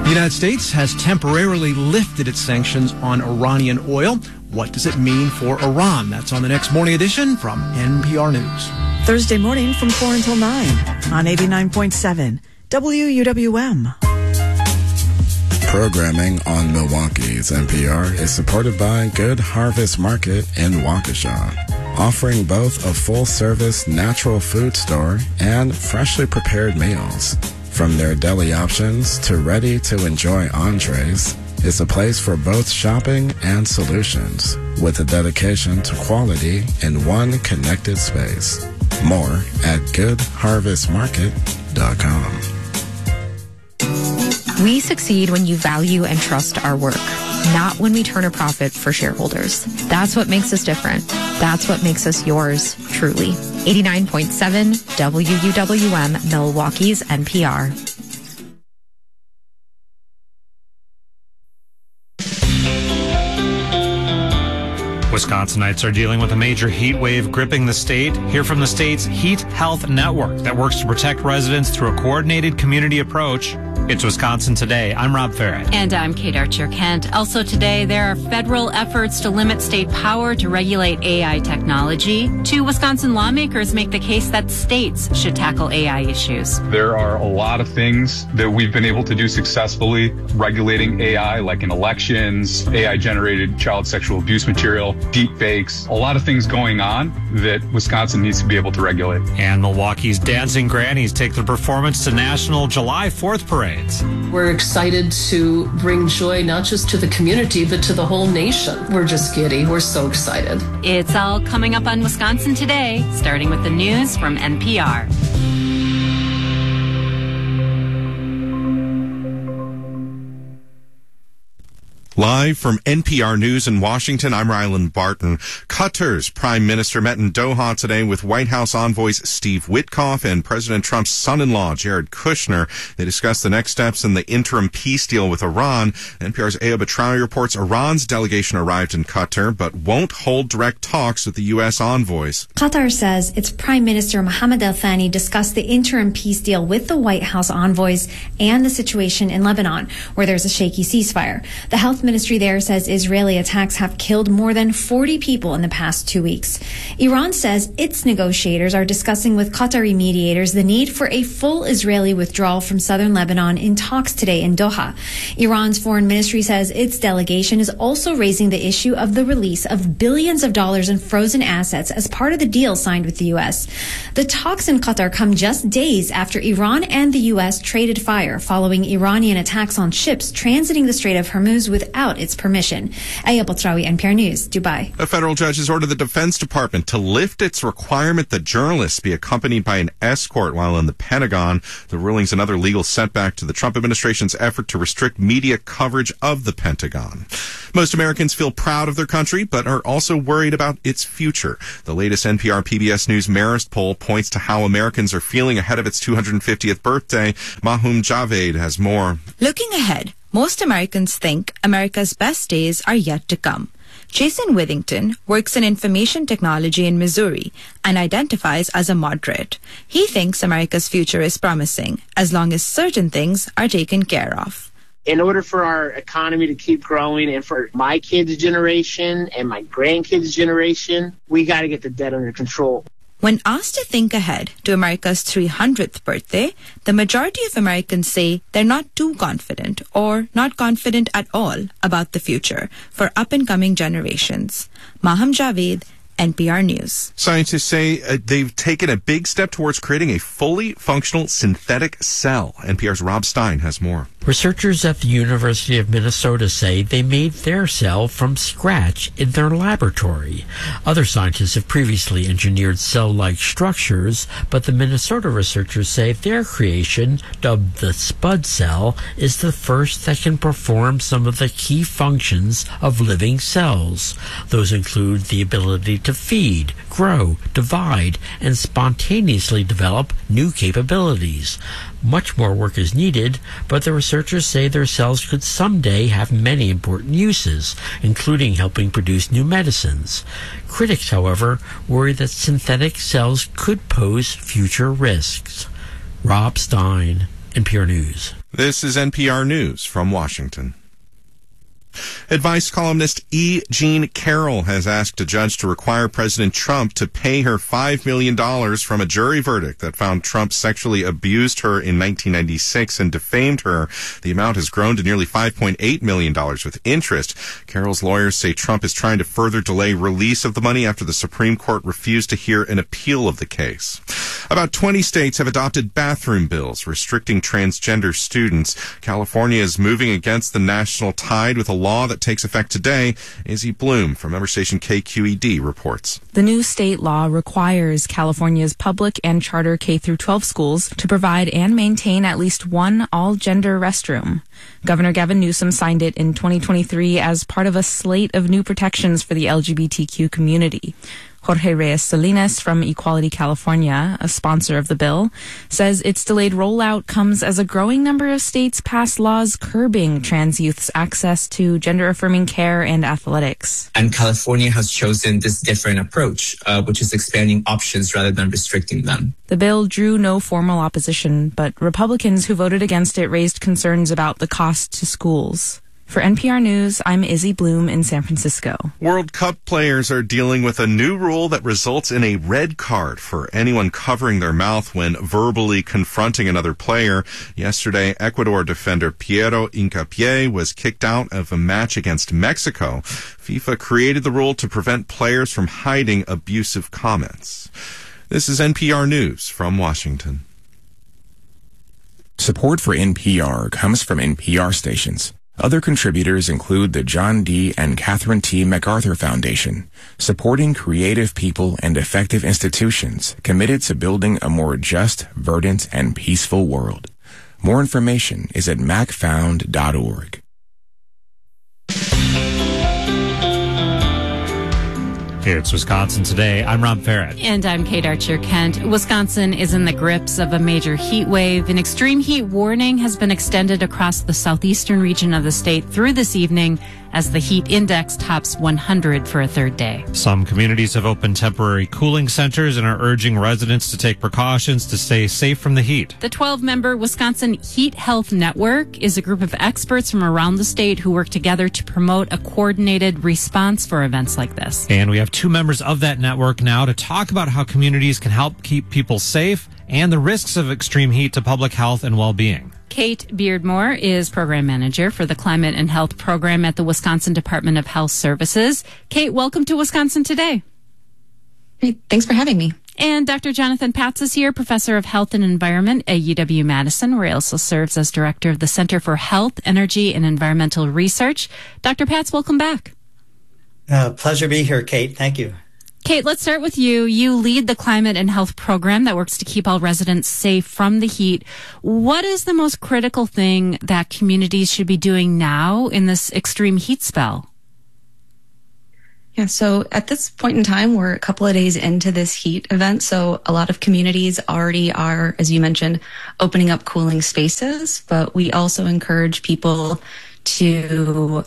The United States has temporarily lifted its sanctions on Iranian oil. What does it mean for Iran? That's on the next morning edition from NPR News. Thursday morning from 4 until 9 on 89.7 WUWM. Programming on Milwaukee's NPR is supported by Good Harvest Market in Waukesha, offering both a full-service natural food store and freshly prepared meals. From their deli options to ready-to-enjoy entrees, it's a place for both shopping and solutions, with a dedication to quality in one connected space. More at goodharvestmarket.com. We succeed when you value and trust our work, not when we turn a profit for shareholders. That's what makes us different. That's what makes us yours, truly. 89.7 WUWM, Milwaukee's NPR. Wisconsinites are dealing with a major heat wave gripping the state. Hear from the state's Heat Health Network that works to protect residents through a coordinated community approach. It's Wisconsin Today. I'm Rob Farrett. And I'm Kate Archer-Kent. Also today, there are federal efforts to limit state power to regulate AI technology. Two Wisconsin lawmakers make the case that states should tackle AI issues. There are a lot of things that we've been able to do successfully regulating AI, like in elections, AI-generated child sexual abuse material, deep fakes, a lot of things going on that Wisconsin needs to be able to regulate. And Milwaukee's Dancing Grannies take their performance to National July 4th Parade. We're excited to bring joy not just to the community, but to the whole nation. We're just giddy. We're so excited. It's all coming up on Wisconsin Today, starting with the news from NPR. Live from NPR News in Washington, I'm Ryland Barton. Qatar's prime minister met in Doha today with White House envoys Steve Witkoff and President Trump's son-in-law, Jared Kushner. They discussed the next steps in the interim peace deal with Iran. NPR's Aya Batrawi reports Iran's delegation arrived in Qatar, but won't hold direct talks with the U.S. envoys. Qatar says its Prime Minister Mohammed Al Thani discussed the interim peace deal with the White House envoys and the situation in Lebanon, where there's a shaky ceasefire. The health ministry there says Israeli attacks have killed more than 40 people in the past 2 weeks. Iran says its negotiators are discussing with Qatari mediators the need for a full Israeli withdrawal from southern Lebanon in talks today in Doha. Iran's foreign ministry says its delegation is also raising the issue of the release of billions of dollars in frozen assets as part of the deal signed with the U.S. The talks in Qatar come just days after Iran and the U.S. traded fire following Iranian attacks on ships transiting the Strait of Hormuz without its permission. Aya Batrawi, NPR News, Dubai. A federal judge has ordered the Defense Department to lift its requirement that journalists be accompanied by an escort while in the Pentagon. The ruling's another legal setback to the Trump administration's effort to restrict media coverage of the Pentagon. Most Americans feel proud of their country, but are also worried about its future. The latest NPR PBS News Marist poll points to how Americans are feeling ahead of its 250th birthday. Mahum Javed has more. Looking ahead, most Americans think America's best days are yet to come. Jason Withington works in information technology in Missouri and identifies as a moderate. He thinks America's future is promising as long as certain things are taken care of. In order for our economy to keep growing and for my kids' generation and my grandkids' generation, we got to get the debt under control. When asked to think ahead to America's 300th birthday, the majority of Americans say they're not too confident or not confident at all about the future for up-and-coming generations. Maham Javed, NPR News. Scientists say they've taken a big step towards creating a fully functional synthetic cell. NPR's Rob Stein has more. Researchers at the University of Minnesota say they made their cell from scratch in their laboratory. Other scientists have previously engineered cell-like structures, but the Minnesota researchers say their creation, dubbed the Spud cell, is the first that can perform some of the key functions of living cells. Those include the ability to feed, grow, divide, and spontaneously develop new capabilities. Much more work is needed, but the researchers say their cells could someday have many important uses, including helping produce new medicines. Critics, however, worry that synthetic cells could pose future risks. Rob Stein, NPR News. This is NPR News from Washington. Advice columnist E. Jean Carroll has asked a judge to require President Trump to pay her $5 million from a jury verdict that found Trump sexually abused her in 1996 and defamed her. The amount has grown to nearly $5.8 million with interest. Carroll's lawyers say Trump is trying to further delay release of the money after the Supreme Court refused to hear an appeal of the case. About 20 states have adopted bathroom bills restricting transgender students. California is moving against the national tide with a law that takes effect today. Izzy Bloom from member station KQED reports. The new state law requires California's public and charter K-12 schools to provide and maintain at least one all-gender restroom. Governor Gavin Newsom signed it in 2023 as part of a slate of new protections for the LGBTQ community. Jorge Reyes Salinas from Equality California, a sponsor of the bill, says its delayed rollout comes as a growing number of states pass laws curbing trans youth's access to gender-affirming care and athletics. And California has chosen this different approach, which is expanding options rather than restricting them. The bill drew no formal opposition, but Republicans who voted against it raised concerns about the cost to schools. For NPR News, I'm Izzy Bloom in San Francisco. World Cup players are dealing with a new rule that results in a red card for anyone covering their mouth when verbally confronting another player. Yesterday, Ecuador defender Piero Hincapié was kicked out of a match against Mexico. FIFA created the rule to prevent players from hiding abusive comments. This is NPR News from Washington. Support for NPR comes from NPR stations. Other contributors include the John D. and Catherine T. MacArthur Foundation, supporting creative people and effective institutions committed to building a more just, verdant, and peaceful world. More information is at macfound.org. It's Wisconsin Today. I'm Rob Farrett. And I'm Kate Archer-Kent. Wisconsin is in the grips of a major heat wave. An extreme heat warning has been extended across the southeastern region of the state through this evening as the heat index tops 100 for a third day. Some communities have opened temporary cooling centers and are urging residents to take precautions to stay safe from the heat. The 12-member Wisconsin Heat Health Network is a group of experts from around the state who work together to promote a coordinated response for events like this. And we have two members of that network now to talk about how communities can help keep people safe and the risks of extreme heat to public health and well-being. Kate Beardmore is program manager for the Climate and Health Program at the Wisconsin Department of Health Services. Kate, welcome to Wisconsin Today. Hey, thanks for having me. And Dr. Jonathan Patz is here, professor of health and environment at UW-Madison, where he also serves as director of the Center for Health, Energy, and Environmental Research. Dr. Patz, welcome back. Pleasure to be here, Kate. Thank you. Kate, let's start with you. You lead the Climate and Health Program that works to keep all residents safe from the heat. What is the most critical thing that communities should be doing now in this extreme heat spell? Yeah, so at this point in time, we're a couple of days into this heat event. So a lot of communities already are, as you mentioned, opening up cooling spaces. But we also encourage people to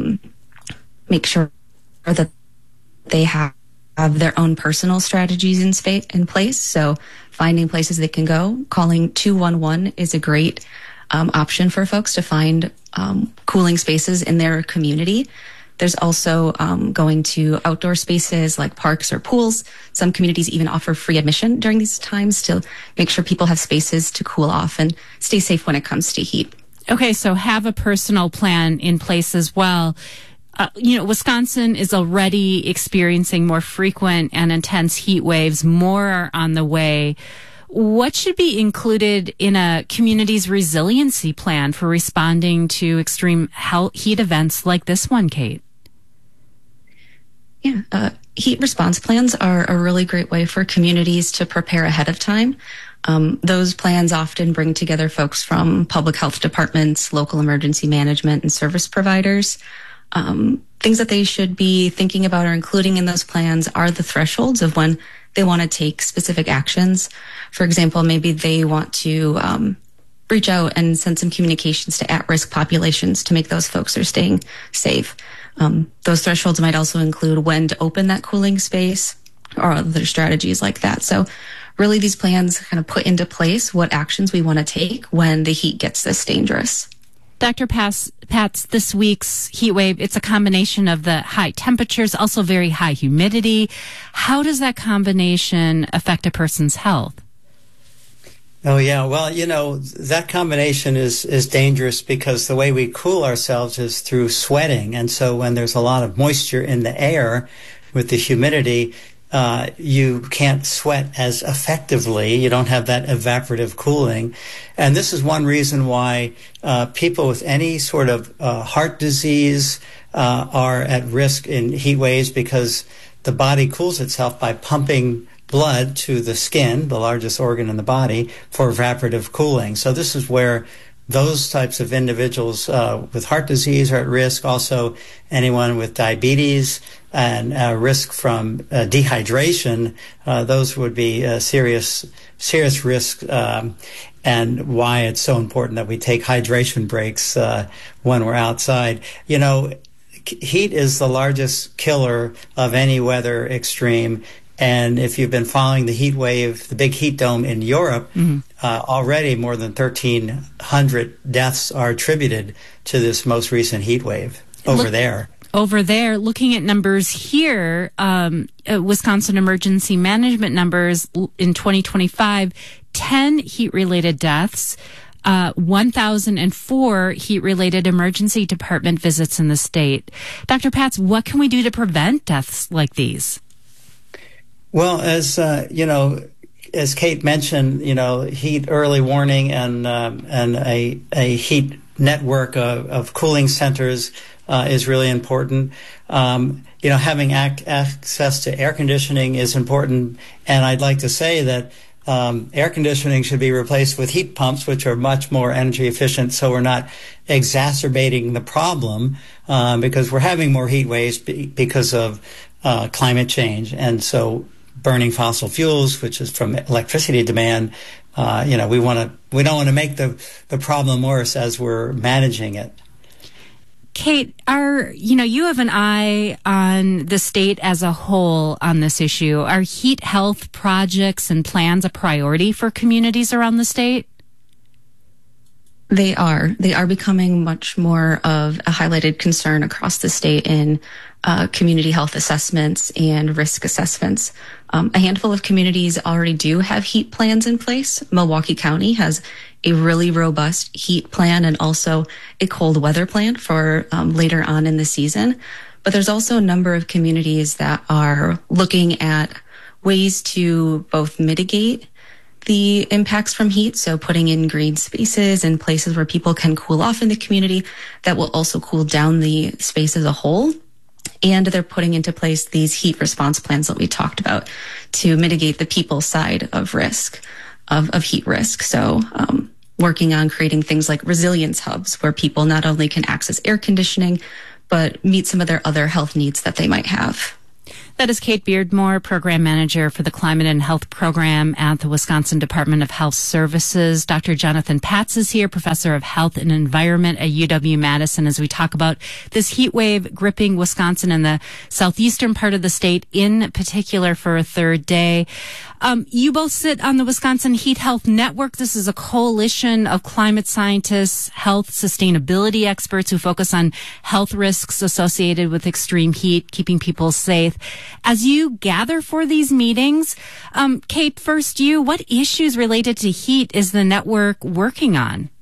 make sure that they have their own personal strategies in place. So finding places they can go, calling 211 is a great option for folks to find cooling spaces in their community. There's also going to outdoor spaces like parks or pools. Some communities even offer free admission during these times to make sure people have spaces to cool off and stay safe when it comes to heat. Okay, so have a personal plan in place as well. Wisconsin is already experiencing more frequent and intense heat waves. More are on the way. What should be included in a community's resiliency plan for responding to extreme heat events like this one, Kate? Yeah, heat response plans are a really great way for communities to prepare ahead of time. Those plans often bring together folks from public health departments, local emergency management, and service providers. Things that they should be thinking about or including in those plans are the thresholds of when they want to take specific actions. For example, maybe they want to reach out and send some communications to at-risk populations to make those folks are staying safe. Those thresholds might also include when to open that cooling space or other strategies like that. So really these plans kind of put into place what actions we want to take when the heat gets this dangerous. Dr. Pats, this week's heat wave, it's a combination of the high temperatures, also very high humidity. How does that combination affect a person's health? Oh, yeah. Well, that combination is dangerous because the way we cool ourselves is through sweating. And so when there's a lot of moisture in the air with the humidity, you can't sweat as effectively. You don't have that evaporative cooling. And this is one reason why people with any sort of heart disease are at risk in heat waves, because the body cools itself by pumping blood to the skin, the largest organ in the body, for evaporative cooling. So this is where those types of individuals with heart disease are at risk. Also, anyone with diabetes and risk from dehydration, those would be serious risk, and why it's so important that we take hydration breaks when we're outside. Heat is the largest killer of any weather extreme. And if you've been following the heat wave, the big heat dome in Europe, already more than 1,300 deaths are attributed to this most recent heat wave over there. Over there, looking at numbers here, Wisconsin emergency management numbers in 2025, 10 heat-related deaths, 1,004 heat-related emergency department visits in the state. Dr. Pats, what can we do to prevent deaths like these? Well, as Kate mentioned, heat early warning and a heat network of cooling centers is really important. Having access to air conditioning is important, and I'd like to say that air conditioning should be replaced with heat pumps, which are much more energy efficient, so we're not exacerbating the problem, because we're having more heat waves because of climate change. And so burning fossil fuels, which is from electricity demand, we don't want to make the problem worse as we're managing it. Kate, you have an eye on the state as a whole on this issue. Are heat health projects and plans a priority for communities around the state? They are. They are becoming much more of a highlighted concern across the state in community health assessments and risk assessments. A handful of communities already do have heat plans in place. Milwaukee County has a really robust heat plan and also a cold weather plan for later on in the season. But there's also a number of communities that are looking at ways to both mitigate the impacts from heat, so putting in green spaces and places where people can cool off in the community that will also cool down the space as a whole. And they're putting into place these heat response plans that we talked about to mitigate the people side of risk, of heat risk. So working on creating things like resilience hubs where people not only can access air conditioning, but meet some of their other health needs that they might have. That is Kate Beardmore, Program Manager for the Climate and Health Program at the Wisconsin Department of Health Services. Dr. Jonathan Pats is here, Professor of Health and Environment at UW-Madison, as we talk about this heat wave gripping Wisconsin and the southeastern part of the state in particular for a third day. You both sit on the Wisconsin Heat Health Network. This is a coalition of climate scientists, health sustainability experts who focus on health risks associated with extreme heat, keeping people safe. As you gather for these meetings, Kate, first what issues related to heat is the network working on?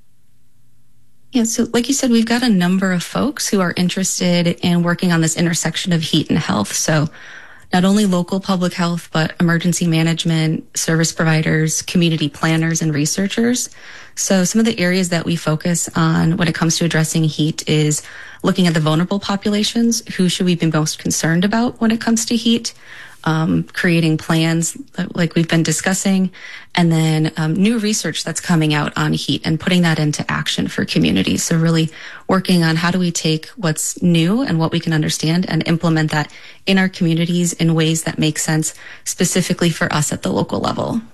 Yeah, so like you said, we've got a number of folks who are interested in working on this intersection of heat and health. So not only local public health, but emergency management, service providers, community planners, and researchers. So some of the areas that we focus on when it comes to addressing heat is looking at the vulnerable populations. Who should we be most concerned about when it comes to heat? Creating plans like we've been discussing, and then new research that's coming out on heat and putting that into action for communities. So really working on how do we take what's new and what we can understand and implement that in our communities in ways that make sense specifically for us at the local level.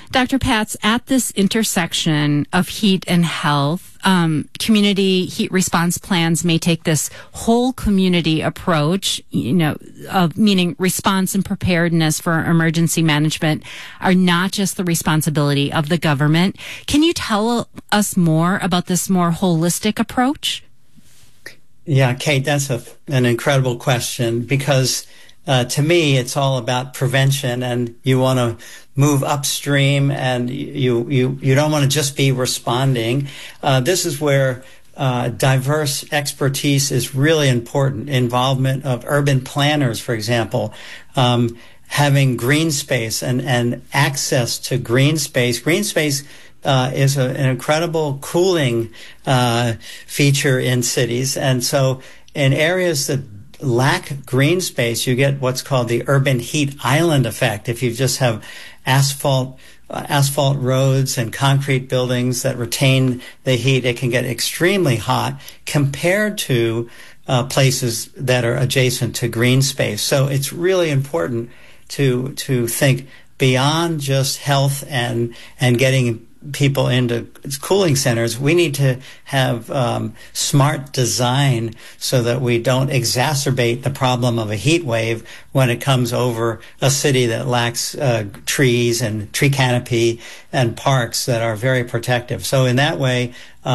Dr. Patz, at this intersection of heat and health, community heat response plans may take this whole community approach, meaning response and preparedness for emergency management are not just the responsibility of the government. Can you tell us more about this more holistic approach? Yeah, Kate, that's an incredible question because to me, it's all about prevention, and you want to move upstream, and you don't want to just be responding. This is where diverse expertise is really important. Involvement of urban planners, for example, having green space and access to green space. Green space is an incredible cooling feature in cities, and so in areas that lack green space, you get what's called the urban heat island effect. If you just have asphalt roads and concrete buildings that retain the heat, it can get extremely hot compared to places that are adjacent to green space. So it's really important to think beyond just health and getting people into cooling centers. We need to have smart design so that we don't exacerbate the problem of a heat wave when it comes over a city that lacks trees and tree canopy and parks that are very protective. So in that way,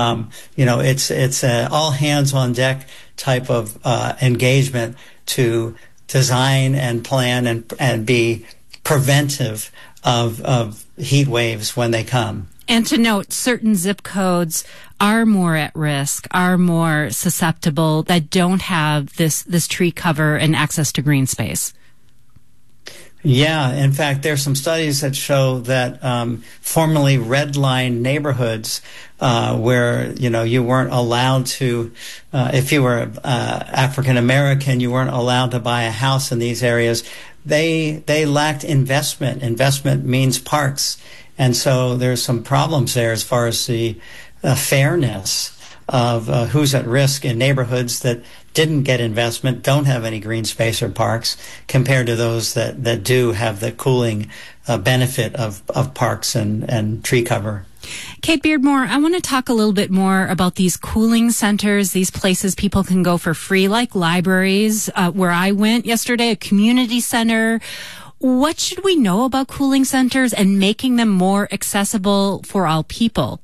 it's a all hands on deck type of engagement to design and plan and be preventive of heat waves when they come. And to note, certain zip codes are more at risk, are more susceptible, that don't have this tree cover and access to green space. Yeah, in fact, there's some studies that show that formerly red-line neighborhoods where you weren't allowed to, if you were African American, you weren't allowed to buy a house in these areas. They lacked investment. Investment means parks. And so there's some problems there as far as the fairness of who's at risk in neighborhoods that didn't get investment, don't have any green space or parks, compared to those that do have the cooling benefit of parks and tree cover. Kate Beardmore, I want to talk a little bit more about these cooling centers, these places people can go for free, like libraries, where I went yesterday, a community center. What should we know about cooling centers and making them more accessible for all people?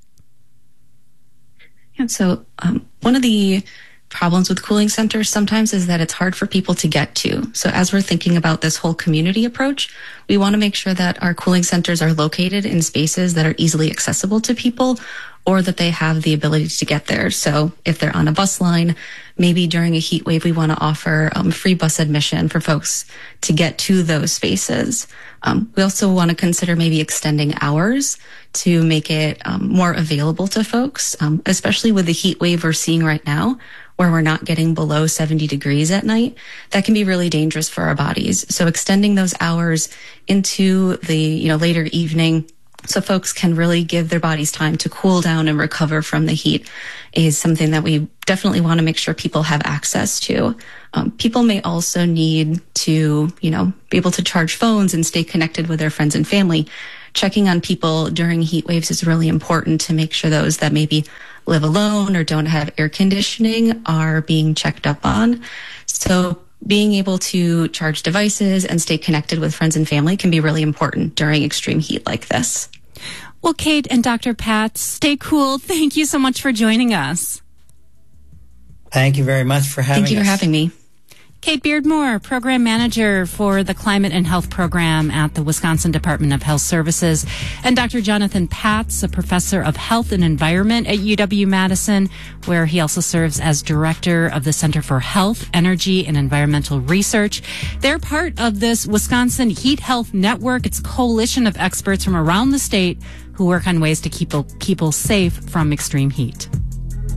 Yeah, so one of the problems with cooling centers sometimes is that it's hard for people to get to. So as we're thinking about this whole community approach, we want to make sure that our cooling centers are located in spaces that are easily accessible to people or that they have the ability to get there. So if they're on a bus line, maybe during a heat wave, we want to offer free bus admission for folks to get to those spaces. We also want to consider maybe extending hours to make it more available to folks, especially with the heat wave we're seeing right now, where we're not getting below 70 degrees at night. That can be really dangerous for our bodies. So extending those hours into the later evening, so folks can really give their bodies time to cool down and recover from the heat, is something that we definitely want to make sure people have access to. People may also need to, be able to charge phones and stay connected with their friends and family. Checking on people during heat waves is really important to make sure those that maybe live alone or don't have air conditioning are being checked up on. So being able to charge devices and stay connected with friends and family can be really important during extreme heat like this. Well, Kate and Dr. Patz, stay cool. Thank you so much for joining us. Thank you very much for having us. Thank you for having me. Kate Beardmore, Program Manager for the Climate and Health Program at the Wisconsin Department of Health Services, and Dr. Jonathan Patz, a Professor of Health and Environment at UW-Madison, where he also serves as Director of the Center for Health, Energy, and Environmental Research. They're part of this Wisconsin Heat Health Network. It's a coalition of experts from around the state who work on ways to keep people safe from extreme heat.